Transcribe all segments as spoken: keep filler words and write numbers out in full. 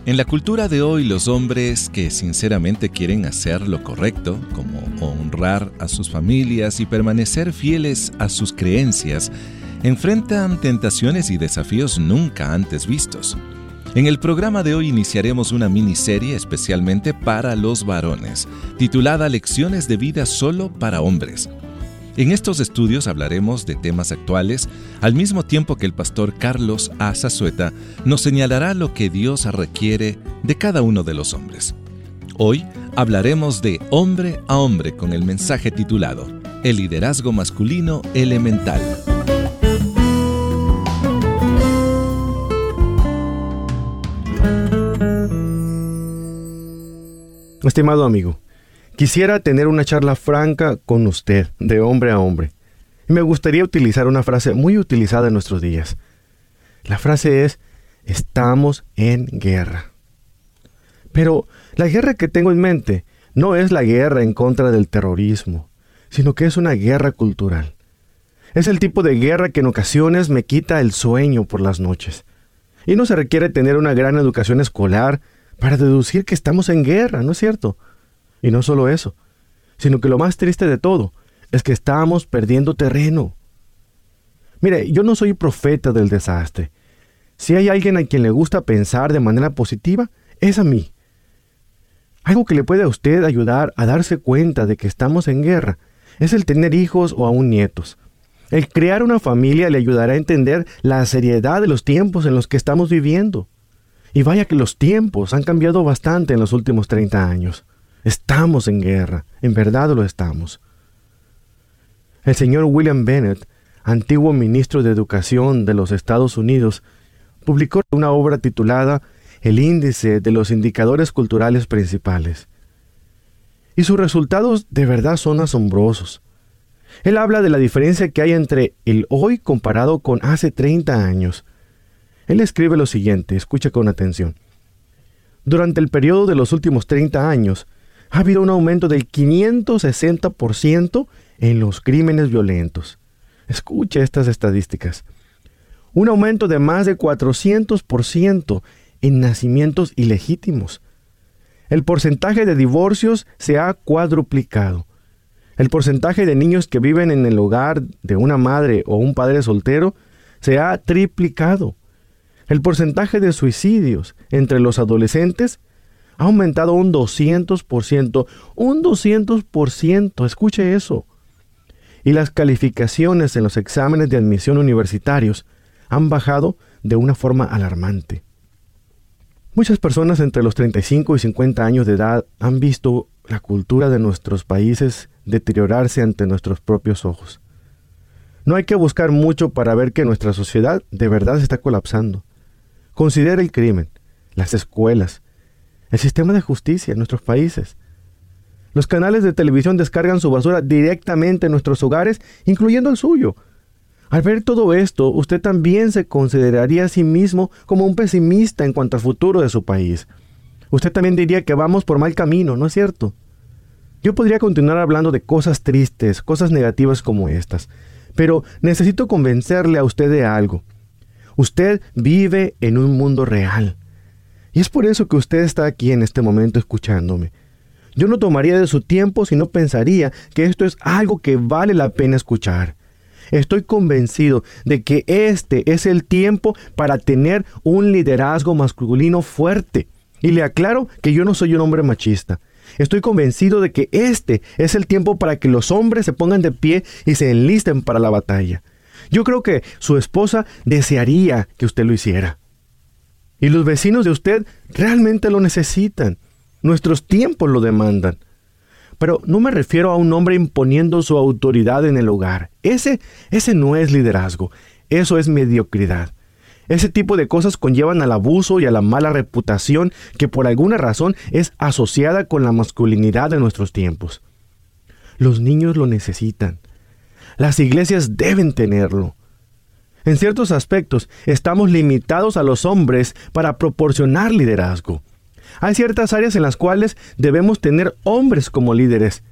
En la cultura de hoy, los hombres que sinceramente quieren hacer lo correcto, como honrar a sus familias y permanecer fieles a sus creencias, enfrentan tentaciones y desafíos nunca antes vistos. En el programa de hoy iniciaremos una miniserie especialmente para los varones, titulada Lecciones de vida solo para hombres. En estos estudios hablaremos de temas actuales, al mismo tiempo que el pastor Carlos A. Zazueta nos señalará lo que Dios requiere de cada uno de los hombres. Hoy hablaremos de hombre a hombre con el mensaje titulado El liderazgo masculino elemental. Estimado amigo, quisiera tener una charla franca con usted, de hombre a hombre. Y me gustaría utilizar una frase muy utilizada en nuestros días. La frase es, estamos en guerra. Pero la guerra que tengo en mente no es la guerra en contra del terrorismo, sino que es una guerra cultural. Es el tipo de guerra que en ocasiones me quita el sueño por las noches. Y no se requiere tener una gran educación escolar para deducir que estamos en guerra, ¿no es cierto? Y no solo eso, sino que lo más triste de todo es que estamos perdiendo terreno. Mire, yo no soy profeta del desastre. Si hay alguien a quien le gusta pensar de manera positiva, es a mí. Algo que le puede a usted ayudar a darse cuenta de que estamos en guerra es el tener hijos o aún nietos. El crear una familia le ayudará a entender la seriedad de los tiempos en los que estamos viviendo. Y vaya que los tiempos han cambiado bastante en los últimos treinta años. Estamos en guerra, en verdad lo estamos. El señor William Bennett, antiguo ministro de Educación de los Estados Unidos, publicó una obra titulada El índice de los indicadores culturales principales. Y sus resultados de verdad son asombrosos. Él habla de la diferencia que hay entre el hoy comparado con hace treinta años. Él escribe lo siguiente, escucha con atención. Durante el periodo de los últimos treinta años, ha habido un aumento del quinientos sesenta por ciento en los crímenes violentos. Escuche estas estadísticas. Un aumento de más de cuatrocientos por ciento en nacimientos ilegítimos. El porcentaje de divorcios se ha cuadruplicado. El porcentaje de niños que viven en el hogar de una madre o un padre soltero se ha triplicado. El porcentaje de suicidios entre los adolescentes ha aumentado un doscientos por ciento. Un doscientos por ciento, escuche eso. Y las calificaciones en los exámenes de admisión universitarios han bajado de una forma alarmante. Muchas personas entre los treinta y cinco y cincuenta años de edad han visto la cultura de nuestros países deteriorarse ante nuestros propios ojos. No hay que buscar mucho para ver que nuestra sociedad de verdad se está colapsando. Considera el crimen, las escuelas, el sistema de justicia en nuestros países. Los canales de televisión descargan su basura directamente en nuestros hogares, incluyendo el suyo. Al ver todo esto, usted también se consideraría a sí mismo como un pesimista en cuanto al futuro de su país. Usted también diría que vamos por mal camino, ¿no es cierto? Yo podría continuar hablando de cosas tristes, cosas negativas como estas, pero necesito convencerle a usted de algo. Usted vive en un mundo real. Y es por eso que usted está aquí en este momento escuchándome. Yo no tomaría de su tiempo si no pensaría que esto es algo que vale la pena escuchar. Estoy convencido de que este es el tiempo para tener un liderazgo masculino fuerte. Y le aclaro que yo no soy un hombre machista. Estoy convencido de que este es el tiempo para que los hombres se pongan de pie y se enlisten para la batalla. Yo creo que su esposa desearía que usted lo hiciera. Y los vecinos de usted realmente lo necesitan. Nuestros tiempos lo demandan. Pero no me refiero a un hombre imponiendo su autoridad en el hogar. Ese, ese no es liderazgo. Eso es mediocridad. Ese tipo de cosas conllevan al abuso y a la mala reputación que por alguna razón es asociada con la masculinidad de nuestros tiempos. Los niños lo necesitan. Las iglesias deben tenerlo. En ciertos aspectos, estamos limitados a los hombres para proporcionar liderazgo. Hay ciertas áreas en las cuales debemos tener hombres como líderes.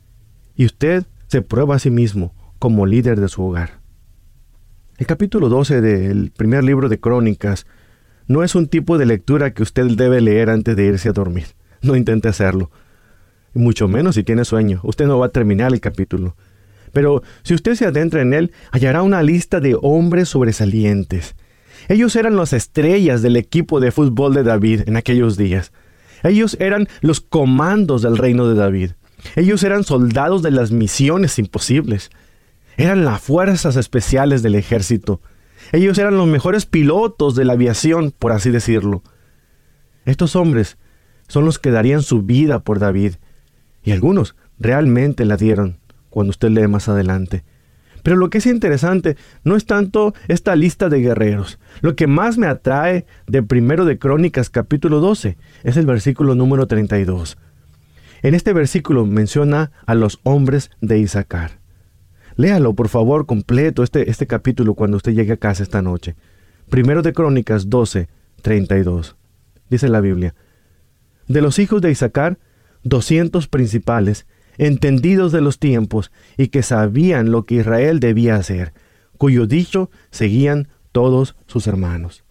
Y usted se prueba a sí mismo como líder de su hogar. El capítulo doce del primer libro de Crónicas no es un tipo de lectura que usted debe leer antes de irse a dormir. No intente hacerlo. Y mucho menos si tiene sueño. Usted no va a terminar el capítulo. Pero si usted se adentra en él, hallará una lista de hombres sobresalientes. Ellos eran las estrellas del equipo de fútbol de David en aquellos días. Ellos eran los comandos del reino de David. Ellos eran soldados de las misiones imposibles. Eran las fuerzas especiales del ejército. Ellos eran los mejores pilotos de la aviación, por así decirlo. Estos hombres son los que darían su vida por David. Y algunos realmente la dieron, cuando usted lee más adelante. Pero lo que es interesante no es tanto esta lista de guerreros. Lo que más me atrae de Primero de Crónicas capítulo doce es el versículo número treinta y dos. En este versículo menciona a los hombres de Isaacar. Léalo, por favor, completo este, este capítulo cuando usted llegue a casa esta noche. Primero de Crónicas doce, treinta y dos. Dice la Biblia: de los hijos de Isaacar, doscientos principales, entendidos de los tiempos y que sabían lo que Israel debía hacer, cuyo dicho seguían todos sus hermanos.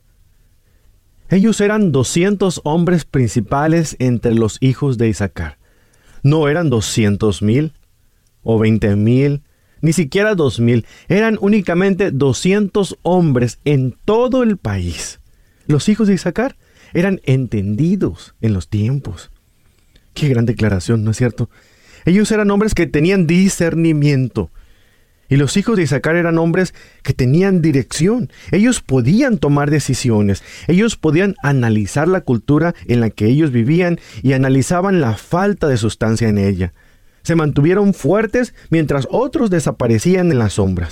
Ellos eran doscientos hombres principales entre los hijos de Isaacar. No eran doscientos mil o veinte mil, ni siquiera dos mil. Eran únicamente doscientos hombres en todo el país. Los hijos de Isaacar eran entendidos en los tiempos. Qué gran declaración, ¿no es cierto? Ellos eran hombres que tenían discernimiento. Y los hijos de Isaacar eran hombres que tenían dirección. Ellos podían tomar decisiones. Ellos podían analizar la cultura en la que ellos vivían y analizaban la falta de sustancia en ella. Se mantuvieron fuertes mientras otros desaparecían en las sombras.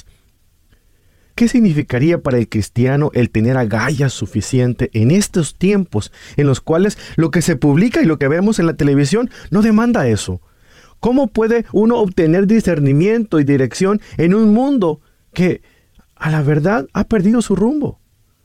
¿Qué significaría para el cristiano el tener agallas suficiente en estos tiempos en los cuales lo que se publica y lo que vemos en la televisión no demanda eso? ¿Cómo puede uno obtener discernimiento y dirección en un mundo que, a la verdad, ha perdido su rumbo?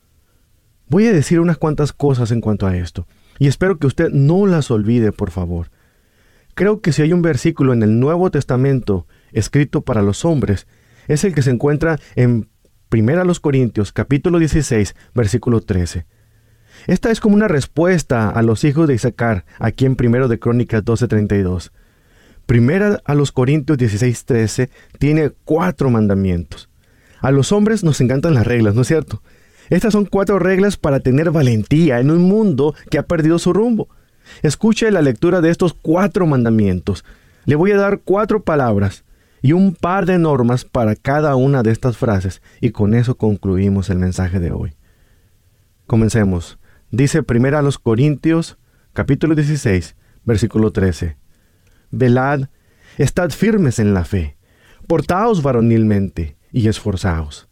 Voy a decir unas cuantas cosas en cuanto a esto, y espero que usted no las olvide, por favor. Creo que si hay un versículo en el Nuevo Testamento escrito para los hombres, es el que se encuentra en Primera los Corintios, capítulo dieciséis, versículo trece. Esta es como una respuesta a los hijos de Isaacar, aquí en Primero de Crónicas doce, treinta y dos. Primera a los Corintios dieciséis, trece tiene cuatro mandamientos. A los hombres nos encantan las reglas, ¿no es cierto? Estas son cuatro reglas para tener valentía en un mundo que ha perdido su rumbo. Escuche la lectura de estos cuatro mandamientos. Le voy a dar cuatro palabras y un par de normas para cada una de estas frases, y con eso concluimos el mensaje de hoy. Comencemos. Dice Primera a los Corintios, capítulo dieciséis, versículo trece. Velad, estad firmes en la fe, portaos varonilmente y esforzaos.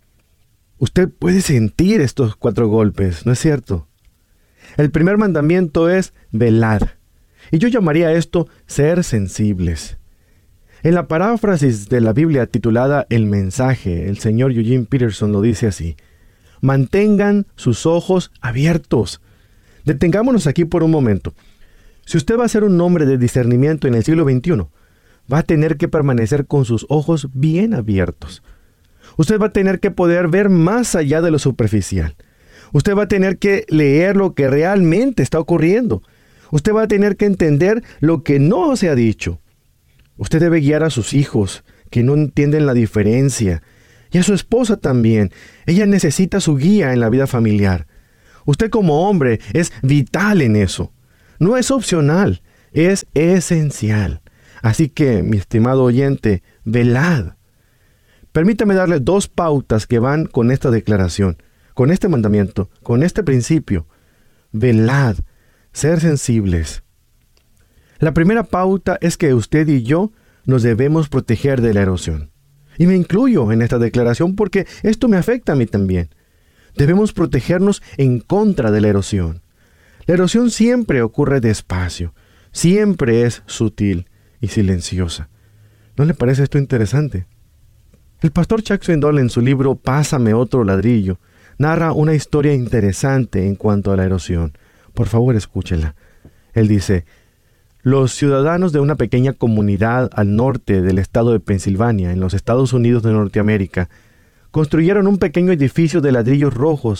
Usted puede sentir estos cuatro golpes, ¿no es cierto? El primer mandamiento es velad, y yo llamaría esto ser sensibles. En la paráfrasis de la Biblia titulada El Mensaje, el señor Eugene Peterson lo dice así: mantengan sus ojos abiertos. Detengámonos aquí por un momento. Si usted va a ser un hombre de discernimiento en el siglo veintiuno, va a tener que permanecer con sus ojos bien abiertos. Usted va a tener que poder ver más allá de lo superficial. Usted va a tener que leer lo que realmente está ocurriendo. Usted va a tener que entender lo que no se ha dicho. Usted debe guiar a sus hijos, que no entienden la diferencia, y a su esposa también. Ella necesita su guía en la vida familiar. Usted como hombre es vital en eso. No es opcional, es esencial. Así que, mi estimado oyente, velad. Permítame darle dos pautas que van con esta declaración, con este mandamiento, con este principio. Velad, ser sensibles. La primera pauta es que usted y yo nos debemos proteger de la erosión. Y me incluyo en esta declaración porque esto me afecta a mí también. Debemos protegernos en contra de la erosión. La erosión siempre ocurre despacio, siempre es sutil y silenciosa. ¿No le parece esto interesante? El pastor Chuck Swindoll, en su libro Pásame otro ladrillo, narra una historia interesante en cuanto a la erosión. Por favor, escúchela. Él dice: los ciudadanos de una pequeña comunidad al norte del estado de Pensilvania, en los Estados Unidos de Norteamérica, construyeron un pequeño edificio de ladrillos rojos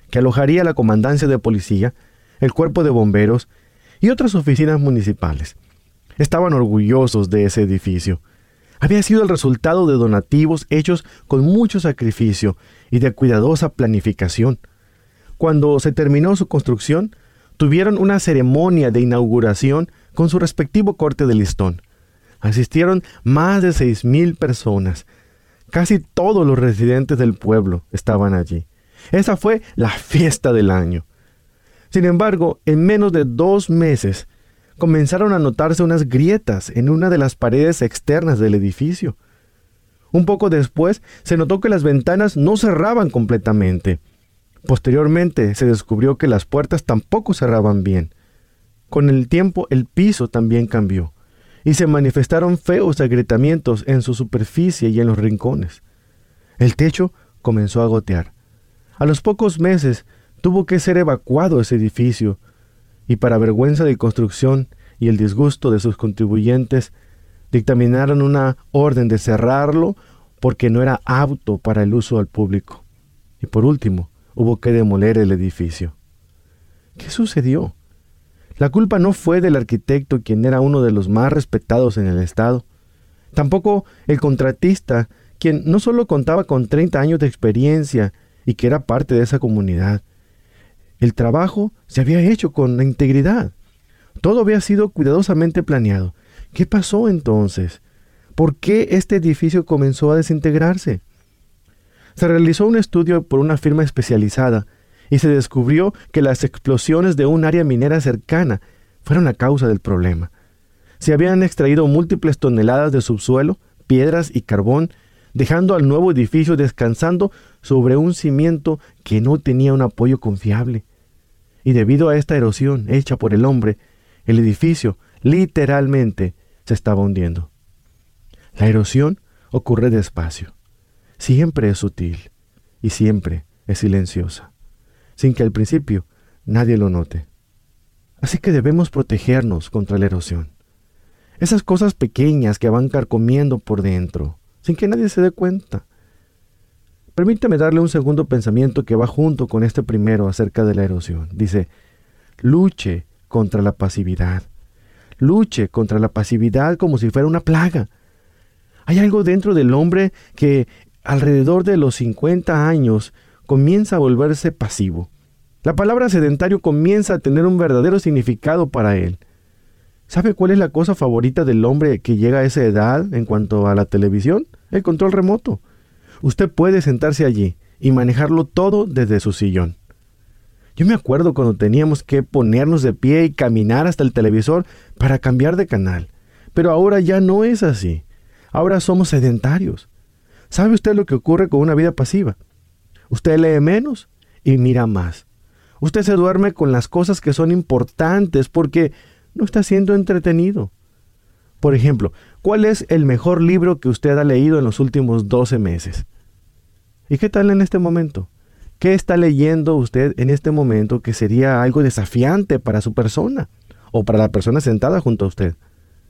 que alojaría la comandancia de policía, el cuerpo de bomberos y otras oficinas municipales. Estaban orgullosos de ese edificio. Había sido el resultado de donativos hechos con mucho sacrificio y de cuidadosa planificación. Cuando se terminó su construcción, tuvieron una ceremonia de inauguración con su respectivo corte de listón. Asistieron más de seis mil personas. Casi todos los residentes del pueblo estaban allí. Esa fue la fiesta del año. Sin embargo, en menos de dos meses, comenzaron a notarse unas grietas en una de las paredes externas del edificio. Un poco después, se notó que las ventanas no cerraban completamente. Posteriormente, se descubrió que las puertas tampoco cerraban bien. Con el tiempo, el piso también cambió, y se manifestaron feos agrietamientos en su superficie y en los rincones. El techo comenzó a gotear. A los pocos meses, tuvo que ser evacuado ese edificio, y para vergüenza de construcción y el disgusto de sus contribuyentes, dictaminaron una orden de cerrarlo porque no era apto para el uso al público. Y por último, hubo que demoler el edificio. ¿Qué sucedió? La culpa no fue del arquitecto, quien era uno de los más respetados en el estado. Tampoco el contratista, quien no solo contaba con treinta años de experiencia y que era parte de esa comunidad. El trabajo se había hecho con integridad. Todo había sido cuidadosamente planeado. ¿Qué pasó entonces? ¿Por qué este edificio comenzó a desintegrarse? Se realizó un estudio por una firma especializada y se descubrió que las explosiones de un área minera cercana fueron la causa del problema. Se habían extraído múltiples toneladas de subsuelo, piedras y carbón, dejando al nuevo edificio descansando sobre un cimiento que no tenía un apoyo confiable. Y debido a esta erosión hecha por el hombre, el edificio literalmente se estaba hundiendo. La erosión ocurre despacio, siempre es sutil y siempre es silenciosa, sin que al principio nadie lo note. Así que debemos protegernos contra la erosión. Esas cosas pequeñas que van carcomiendo por dentro, sin que nadie se dé cuenta. Permítame darle un segundo pensamiento que va junto con este primero acerca de la erosión. Dice, luche contra la pasividad. Luche contra la pasividad como si fuera una plaga. Hay algo dentro del hombre que alrededor de los cincuenta años comienza a volverse pasivo. La palabra sedentario comienza a tener un verdadero significado para él. ¿Sabe cuál es la cosa favorita del hombre que llega a esa edad en cuanto a la televisión? El control remoto. Usted puede sentarse allí y manejarlo todo desde su sillón. Yo me acuerdo cuando teníamos que ponernos de pie y caminar hasta el televisor para cambiar de canal. Pero ahora ya no es así. Ahora somos sedentarios. ¿Sabe usted lo que ocurre con una vida pasiva? Usted lee menos y mira más. Usted se duerme con las cosas que son importantes porque no está siendo entretenido. Por ejemplo, ¿cuál es el mejor libro que usted ha leído en los últimos doce meses? ¿Y qué tal en este momento? ¿Qué está leyendo usted en este momento que sería algo desafiante para su persona o para la persona sentada junto a usted?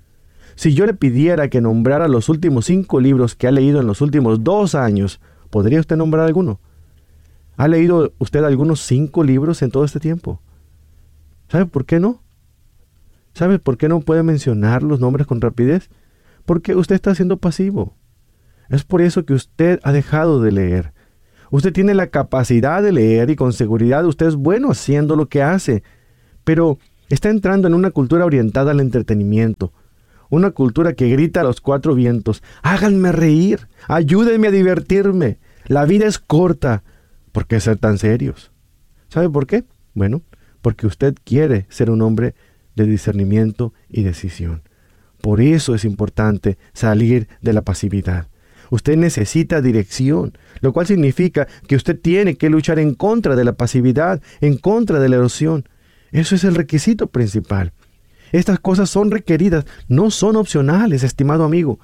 Si yo le pidiera que nombrara los últimos cinco libros que ha leído en los últimos dos años, ¿podría usted nombrar alguno? ¿Ha leído usted algunos cinco libros en todo este tiempo? ¿Sabe por qué no? ¿Sabe por qué no puede mencionar los nombres con rapidez? Porque usted está siendo pasivo. Es por eso que usted ha dejado de leer. Usted tiene la capacidad de leer y con seguridad usted es bueno haciendo lo que hace, pero está entrando en una cultura orientada al entretenimiento, una cultura que grita a los cuatro vientos, háganme reír, ayúdenme a divertirme, la vida es corta, ¿por qué ser tan serios? ¿Sabe por qué? Bueno, porque usted quiere ser un hombre de discernimiento y decisión. Por eso es importante salir de la pasividad. Usted necesita dirección, lo cual significa que usted tiene que luchar en contra de la pasividad, en contra de la erosión. Eso es el requisito principal. Estas cosas son requeridas, no son opcionales, estimado amigo.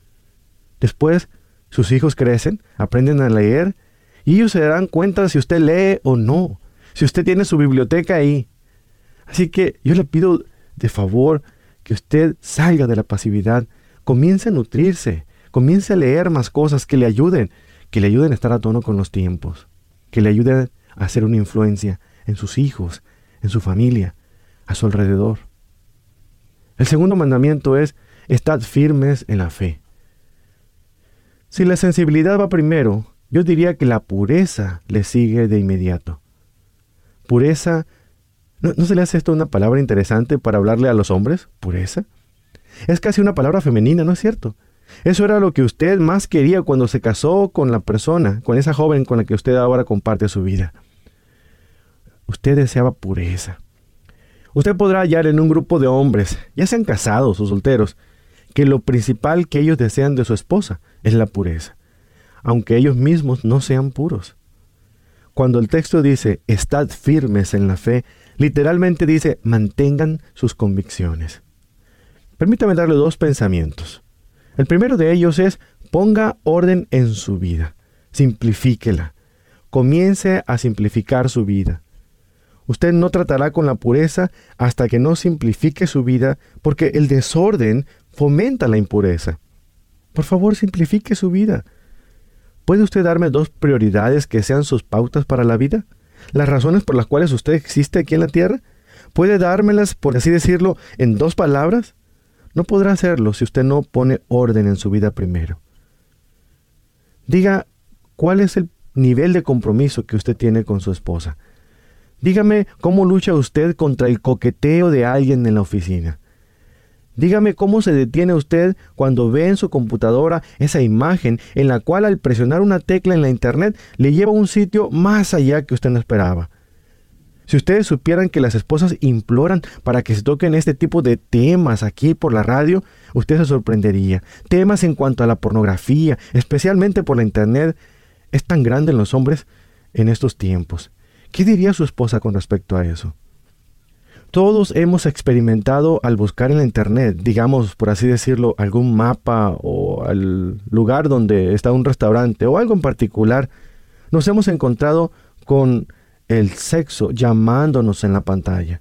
Después, sus hijos crecen, aprenden a leer, y ellos se darán cuenta si usted lee o no, si usted tiene su biblioteca ahí. Así que yo le pido de favor que usted salga de la pasividad, comience a nutrirse, comience a leer más cosas que le ayuden, que le ayuden a estar a tono con los tiempos, que le ayuden a ser una influencia en sus hijos, en su familia, a su alrededor. El segundo mandamiento es: estad firmes en la fe. Si la sensibilidad va primero, yo diría que la pureza le sigue de inmediato. Pureza, ¿no, ¿no se le hace esto una palabra interesante para hablarle a los hombres? ¿Pureza? Es casi una palabra femenina, ¿no es cierto? Eso era lo que usted más quería cuando se casó con la persona, con esa joven con la que usted ahora comparte su vida. Usted deseaba pureza. Usted podrá hallar en un grupo de hombres, ya sean casados o solteros, que lo principal que ellos desean de su esposa es la pureza, aunque ellos mismos no sean puros. Cuando el texto dice, estad firmes en la fe, literalmente dice, mantengan sus convicciones. Permítame darle dos pensamientos. El primero de ellos es, ponga orden en su vida, simplifíquela, comience a simplificar su vida. Usted no tratará con la pureza hasta que no simplifique su vida, porque el desorden fomenta la impureza. Por favor, simplifique su vida. ¿Puede usted darme dos prioridades que sean sus pautas para la vida? ¿Las razones por las cuales usted existe aquí en la tierra? ¿Puede dármelas, por así decirlo, en dos palabras? No podrá hacerlo si usted no pone orden en su vida primero. Diga, ¿cuál es el nivel de compromiso que usted tiene con su esposa? Dígame cómo lucha usted contra el coqueteo de alguien en la oficina. Dígame cómo se detiene usted cuando ve en su computadora esa imagen en la cual al presionar una tecla en la internet le lleva a un sitio más allá que usted no esperaba. Si ustedes supieran que las esposas imploran para que se toquen este tipo de temas aquí por la radio, usted se sorprendería. Temas en cuanto a la pornografía, especialmente por la internet, es tan grande en los hombres en estos tiempos. ¿Qué diría su esposa con respecto a eso? Todos hemos experimentado al buscar en la internet, digamos, por así decirlo, algún mapa o al lugar donde está un restaurante o algo en particular, nos hemos encontrado con el sexo llamándonos en la pantalla.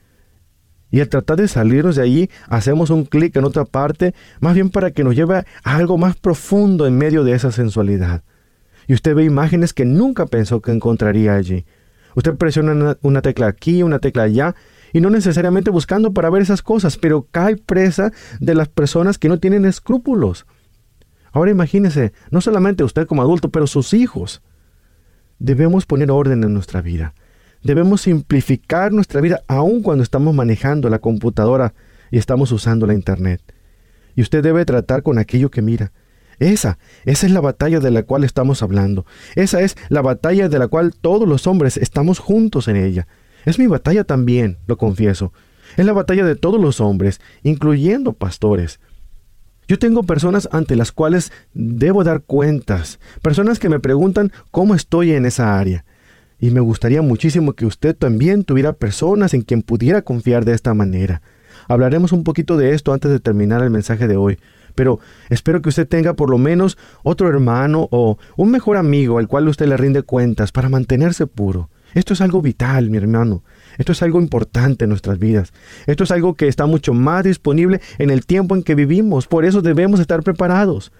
Y al tratar de salirnos de allí, hacemos un clic en otra parte, más bien para que nos lleve a algo más profundo en medio de esa sensualidad. Y usted ve imágenes que nunca pensó que encontraría allí. Usted presiona una, una tecla aquí, una tecla allá, y no necesariamente buscando para ver esas cosas, pero cae presa de las personas que no tienen escrúpulos. Ahora imagínese, no solamente usted como adulto, pero sus hijos. Debemos poner orden en nuestra vida. Debemos simplificar nuestra vida aun cuando estamos manejando la computadora y estamos usando la internet. Y usted debe tratar con aquello que mira. Esa, esa es la batalla de la cual estamos hablando. Esa es la batalla de la cual todos los hombres estamos juntos en ella. Es mi batalla también, lo confieso. Es la batalla de todos los hombres, incluyendo pastores. Yo tengo personas ante las cuales debo dar cuentas, personas que me preguntan cómo estoy en esa área. Y me gustaría muchísimo que usted también tuviera personas en quien pudiera confiar de esta manera. Hablaremos un poquito de esto antes de terminar el mensaje de hoy, pero espero que usted tenga por lo menos otro hermano o un mejor amigo al cual usted le rinde cuentas para mantenerse puro. Esto es algo vital, mi hermano. Esto es algo importante en nuestras vidas. Esto es algo que está mucho más disponible en el tiempo en que vivimos. Por eso debemos estar preparados.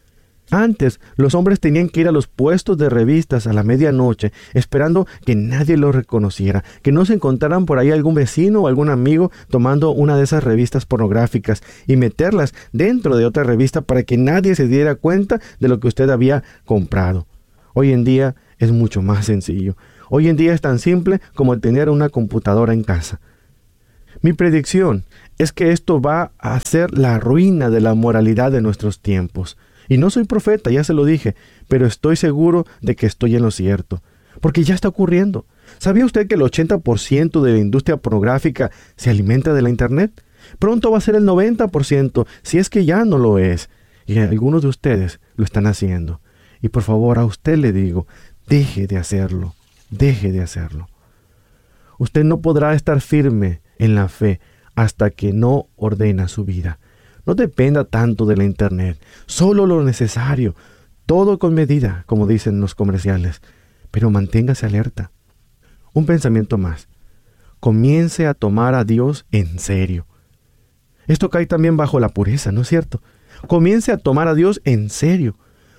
Antes, los hombres tenían que ir a los puestos de revistas a la medianoche, esperando que nadie los reconociera, que no se encontraran por ahí algún vecino o algún amigo tomando una de esas revistas pornográficas y meterlas dentro de otra revista para que nadie se diera cuenta de lo que usted había comprado. Hoy en día es mucho más sencillo. Hoy en día es tan simple como tener una computadora en casa. Mi predicción es que esto va a ser la ruina de la moralidad de nuestros tiempos. Y no soy profeta, ya se lo dije, pero estoy seguro de que estoy en lo cierto, porque ya está ocurriendo. ¿Sabía usted que el ochenta por ciento de la industria pornográfica se alimenta de la internet? Pronto va a ser el noventa por ciento, si es que ya no lo es. Y algunos de ustedes lo están haciendo. Y por favor, a usted le digo, deje de hacerlo. Deje de hacerlo. Usted no podrá estar firme en la fe hasta que no ordena su vida. No dependa tanto de la internet, solo lo necesario, todo con medida, como dicen los comerciales, pero manténgase alerta. Un pensamiento más. Comience a tomar a Dios en serio. Esto cae también bajo la pureza, ¿no es cierto? Comience a tomar a Dios en serio.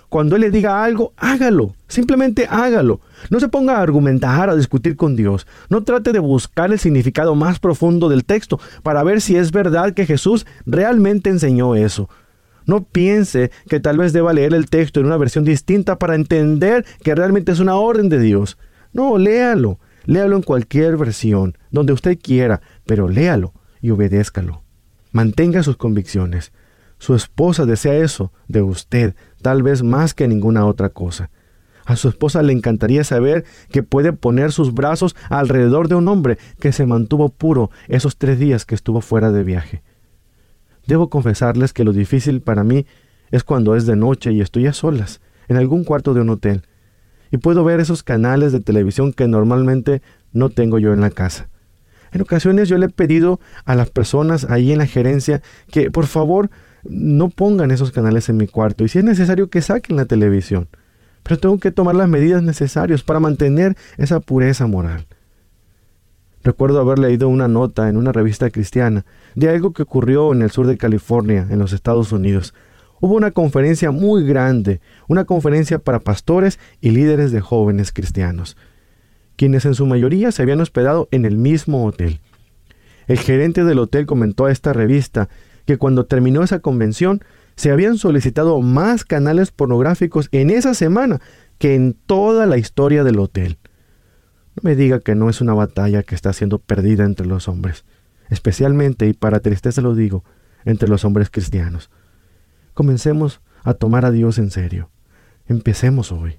Cuando Él le diga algo, hágalo. Simplemente hágalo. No se ponga a argumentar, a discutir con Dios. No trate de buscar el significado más profundo del texto para ver si es verdad que Jesús realmente enseñó eso. No piense que tal vez deba leer el texto en una versión distinta para entender que realmente es una orden de Dios. No, léalo. Léalo en cualquier versión, donde usted quiera, pero léalo y obedézcalo. Mantenga sus convicciones. Su esposa desea eso de usted, tal vez más que ninguna otra cosa. A su esposa le encantaría saber que puede poner sus brazos alrededor de un hombre que se mantuvo puro esos tres días que estuvo fuera de viaje. Debo confesarles que lo difícil para mí es cuando es de noche y estoy a solas, en algún cuarto de un hotel, y puedo ver esos canales de televisión que normalmente no tengo yo en la casa. En ocasiones yo le he pedido a las personas ahí en la gerencia que por favor no pongan esos canales en mi cuarto, y si es necesario que saquen la televisión. Pero tengo que tomar las medidas necesarias para mantener esa pureza moral. Recuerdo haber leído una nota en una revista cristiana de algo que ocurrió en el sur de California, en los Estados Unidos. Hubo una conferencia muy grande, una conferencia para pastores y líderes de jóvenes cristianos, quienes en su mayoría se habían hospedado en el mismo hotel. El gerente del hotel comentó a esta revista que cuando terminó esa convención se habían solicitado más canales pornográficos en esa semana que en toda la historia del hotel. No me diga que no es una batalla que está siendo perdida entre los hombres, especialmente, y para tristeza lo digo, entre los hombres cristianos. Comencemos a tomar a Dios en serio. Empecemos hoy.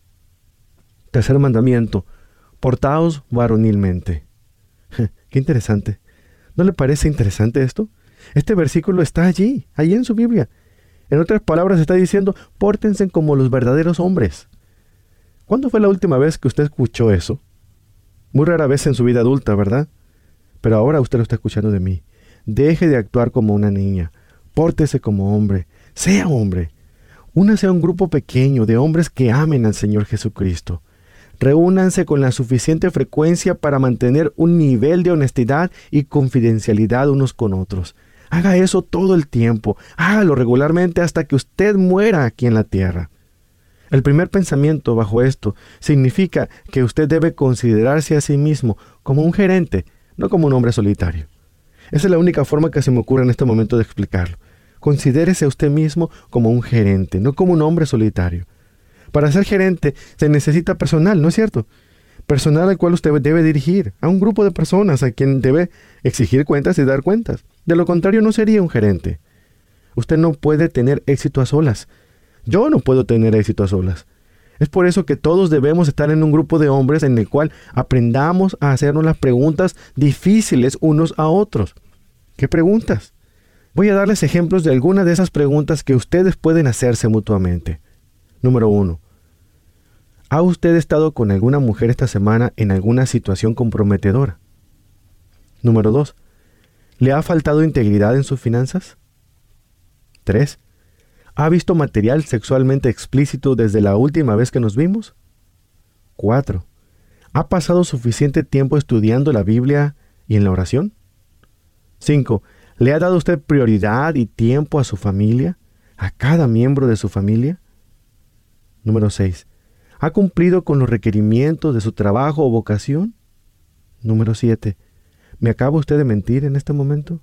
Tercer mandamiento: portaos varonilmente. Qué interesante. ¿No le parece interesante esto? Este versículo está allí, allí en su Biblia. En otras palabras está diciendo, pórtense como los verdaderos hombres. ¿Cuándo fue la última vez que usted escuchó eso? Muy rara vez en su vida adulta, ¿verdad? Pero ahora usted lo está escuchando de mí. Deje de actuar como una niña. Pórtese como hombre. Sea hombre. Únase a un grupo pequeño de hombres que amen al Señor Jesucristo. Reúnanse con la suficiente frecuencia para mantener un nivel de honestidad y confidencialidad unos con otros. Haga eso todo el tiempo. Hágalo regularmente hasta que usted muera aquí en la tierra. El primer pensamiento bajo esto significa que usted debe considerarse a sí mismo como un gerente, no como un hombre solitario. Esa es la única forma que se me ocurre en este momento de explicarlo. Considérese a usted mismo como un gerente, no como un hombre solitario. Para ser gerente se necesita personal, ¿no es cierto? Personal al cual usted debe dirigir, a un grupo de personas a quien debe exigir cuentas y dar cuentas. De lo contrario, no sería un gerente. Usted no puede tener éxito a solas. Yo no puedo tener éxito a solas. Es por eso que todos debemos estar en un grupo de hombres en el cual aprendamos a hacernos las preguntas difíciles unos a otros. ¿Qué preguntas? Voy a darles ejemplos de algunas de esas preguntas que ustedes pueden hacerse mutuamente. Número uno. ¿Ha usted estado con alguna mujer esta semana en alguna situación comprometedora? Número dos. ¿Le ha faltado integridad en sus finanzas? tres. ¿Ha visto material sexualmente explícito desde la última vez que nos vimos? cuatro. ¿Ha pasado suficiente tiempo estudiando la Biblia y en la oración? cinco. ¿Le ha dado usted prioridad y tiempo a su familia, a cada miembro de su familia? Número seis. ¿Ha cumplido con los requerimientos de su trabajo o vocación? Número siete. ¿Me acaba usted de mentir en este momento?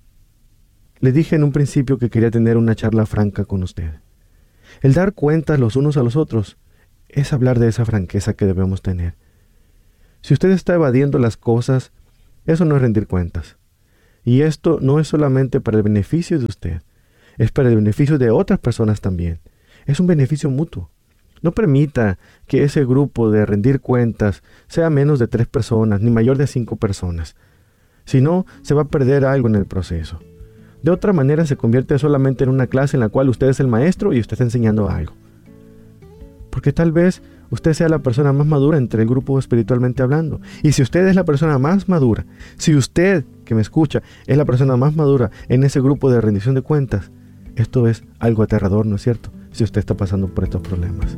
Le dije en un principio que quería tener una charla franca con usted. El dar cuentas los unos a los otros es hablar de esa franqueza que debemos tener. Si usted está evadiendo las cosas, eso no es rendir cuentas. Y esto no es solamente para el beneficio de usted, es para el beneficio de otras personas también. Es un beneficio mutuo. No permita que ese grupo de rendir cuentas sea menos de tres personas, ni mayor de cinco personas. Si no, se va a perder algo en el proceso. De otra manera se convierte solamente en una clase en la cual usted es el maestro y usted está enseñando algo. Porque tal vez usted sea la persona más madura entre el grupo espiritualmente hablando. Y si usted es la persona más madura, si usted que me escucha es la persona más madura en ese grupo de rendición de cuentas, esto es algo aterrador, ¿no es cierto? Si usted está pasando por estos problemas.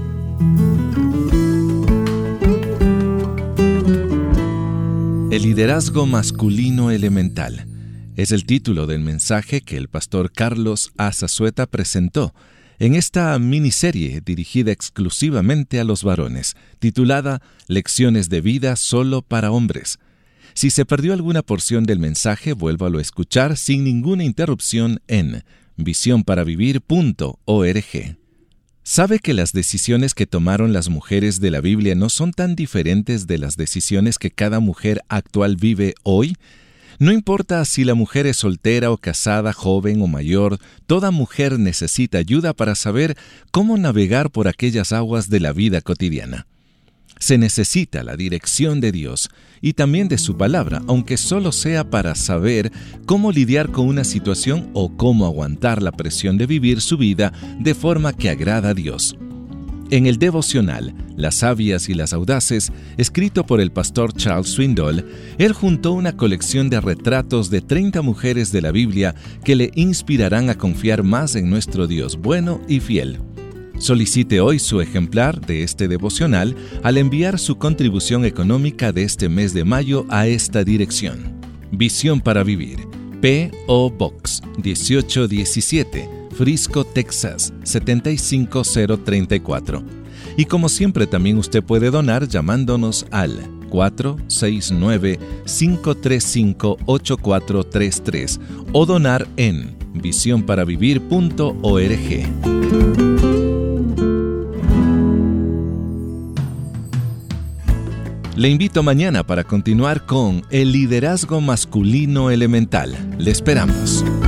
El liderazgo masculino elemental es el título del mensaje que el pastor Carlos A. Zazueta presentó en esta miniserie dirigida exclusivamente a los varones, titulada Lecciones de vida solo para hombres. Si se perdió alguna porción del mensaje, vuélvalo a escuchar sin ninguna interrupción en visión para vivir punto org. ¿Sabe que las decisiones que tomaron las mujeres de la Biblia no son tan diferentes de las decisiones que cada mujer actual vive hoy? No importa si la mujer es soltera o casada, joven o mayor, toda mujer necesita ayuda para saber cómo navegar por aquellas aguas de la vida cotidiana. Se necesita la dirección de Dios y también de su palabra, aunque solo sea para saber cómo lidiar con una situación o cómo aguantar la presión de vivir su vida de forma que agrada a Dios. En el devocional Las sabias y las audaces, escrito por el pastor Charles Swindoll, él juntó una colección de retratos de treinta mujeres de la Biblia que le inspirarán a confiar más en nuestro Dios bueno y fiel. Solicite hoy su ejemplar de este devocional al enviar su contribución económica de este mes de mayo a esta dirección. Visión para Vivir, P O Box dieciocho diecisiete, Frisco, Texas setenta y cinco cero treinta y cuatro. Y como siempre también usted puede donar llamándonos al cuatro seis nueve, cinco tres cinco, ocho cuatro tres tres o donar en visión para vivir punto org. Le invito mañana para continuar con el liderazgo masculino elemental. Le esperamos.